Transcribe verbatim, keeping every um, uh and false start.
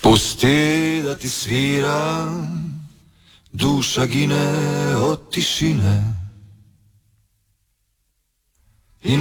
Pusti da ti sviram, duša gine od tišine.